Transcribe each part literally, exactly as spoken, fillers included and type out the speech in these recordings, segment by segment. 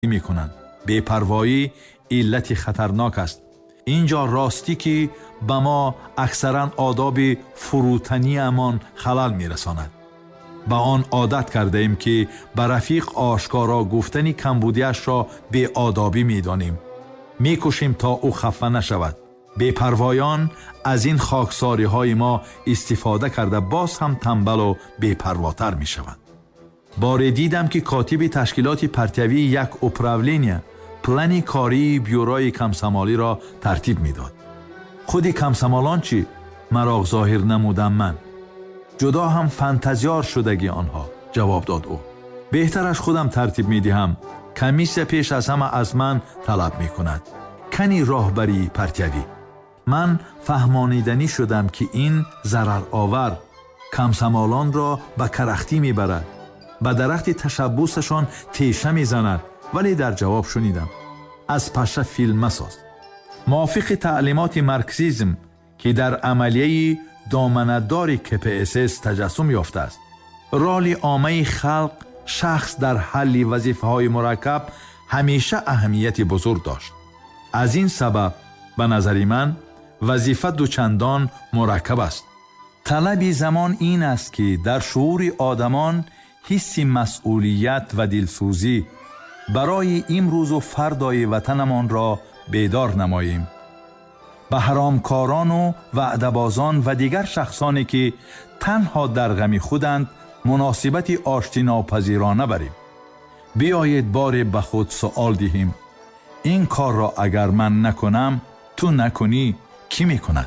می کنند. بی‌پروایی علت خطرناک است. اینجا راستی که به ما اکثرا آداب فروتنی امان خلل می رساند. با آن عادت کرده ایم که به رفیق آشکارا گفتنی کمبودیش را بی آدابی می دانیم. می کشیم تا او خفه نشود. بی‌پروایان از این خاکساری های ما استفاده کرده باز هم تنبل و بی‌پرواتر می شود. باره دیدم که کاتب تشکیلات پرتوی یک اپراولینیا پلانی کاری بیوروی کمسمالی را ترتیب می داد. خودی کمسمالان چی؟ مراغ ظاهر نمودم من. جدا هم فانتزیار شدگی آنها. جواب داد او. بهترش خودم ترتیب می دهم. کمیسیه پیش از همه از من طلب می کند. کنی راهبری پرتوی. من فهمانیدنی شدم که این ضرر آور کمسمالان را به کرختی می برد. به درخت تشبسشان تیشه می زند. ولی در جواب شنیدم از پشه فیلم مساز. موافق تعلیمات مارکسیسم که در عملیه دامنه‌دار کی پی اس اس تجسم یافته است. رول عامه خلق شخص در حل وظیفه‌های مرکب همیشه اهمیت بزرگ داشت. از این سبب به نظر من وظیفه دوچندان مرکب است. طلب زمان این است که در شعور آدمان حس مسئولیت و دلسوزی برای امروز و فردای وطنمان را بیدار نماییم. به حرامکاران و وعده‌بازان و دیگر شخصانی که تنها در غم خودند مناسبت آشتی ناپذیرانه بریم. بیایید بار به خود سوال دهیم. این کار را اگر من نکنم تو نکنی کی میکند؟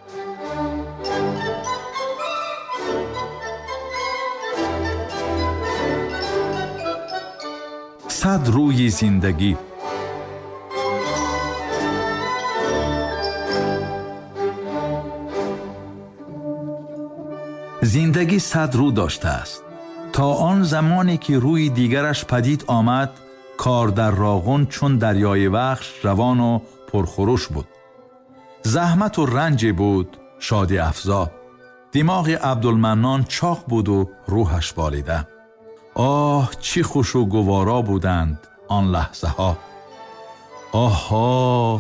صد روی زندگی. زندگی صد رو داشته است. تا آن زمانی که روی دیگرش پدید آمد، کار در راغون چون دریای وحش روان و پرخروش بود. زحمت و رنج بود، شادی افزا. دماغ عبدالمنان چاق بود و روحش بالیده. آه چی خوش و گوارا بودند آن لحظه ها. آها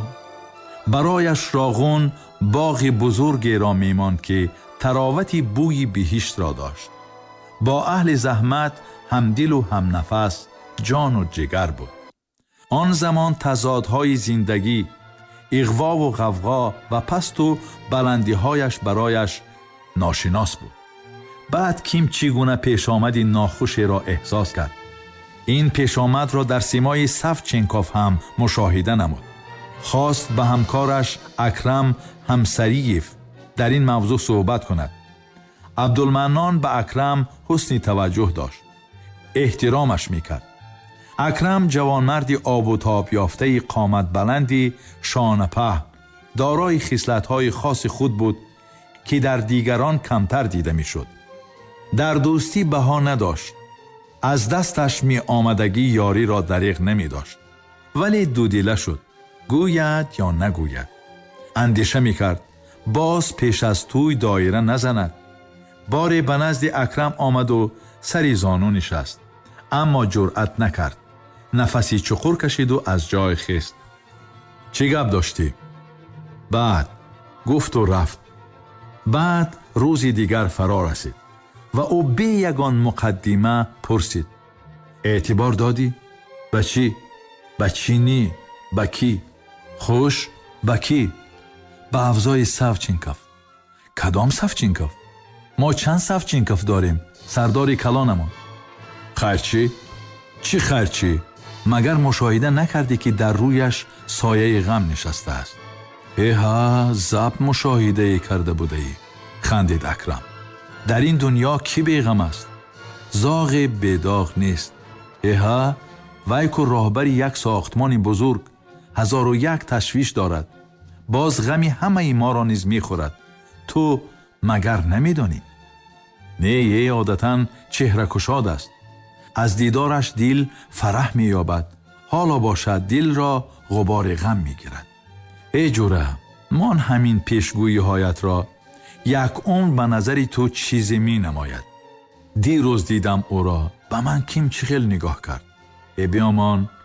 برایش راغون باغ بزرگی را میماند که تراوتی بوی بهشت را داشت. با اهل زحمت همدل و هم نفس، جان و جگر بود. آن زمان تضادهای زندگی، اغوا و غوغا و پست و بلندی‌هایش برایش ناشناس بود. بعد کیم چگونه پیش آمدی ناخوشی را احساس کرد. این پیش آمد را در سیمای سفچنکوف هم مشاهده نمود. خواست به همکارش اکرم همسریف در این موضوع صحبت کند. عبدالمنان به اکرم حسن توجه داشت. احترامش میکرد. اکرم جوانمردی آب و تاب یافته قامت بلندی شانه پهن، دارای خصلت‌های خاص خود بود که در دیگران کمتر دیده میشد. در دوستی بها نداشت. از دستش می آمدگی یاری را دریغ نمی داشت. ولی دودیله شد. گوید یا نگوید. اندیشه می کرد. باز پیش از توی دایره نزند. باری به نزد اکرم آمد و سری زانو نشست. اما جرأت نکرد. نفسی چقور کشید و از جای خیست. چی گپ داشتی؟ بعد گفت و رفت. بعد روزی دیگر فرا رسید و او بی یگان مقدمه پرسید. اعتبار دادی؟ به چی؟ به چی نی؟ به کی؟ خوش؟ به کی؟ به افزای سفچنکوف. کدام سفچنکوف؟ ما چند سفچنکوف داریم؟ سرداری کلانمان. خرچی؟ چی خرچی؟ مگر مشاهده نکردی که در رویش سایه غم نشسته است؟ ایها زب مشاهده کرده بوده ای. خندید اکرم. در این دنیا کی بیغم است؟ زاغ بیداغ نیست. ایها وی که راهبر یک ساختمان بزرگ هزار و یک تشویش دارد. باز غمی همه ما را نیز می خورد. تو مگر نمی دانی؟ نه یه عادتاً چهره کشاد است. از دیدارش دل فرح می یابد. حالا باشد دل را غبار غم می گیرد. ای جوره من همین پیشگویی هایت را یک عمر به نظری تو چیزی می نماید. دیروز دیدم او را به من کیم چخیل نگاه کرد. ای بیامان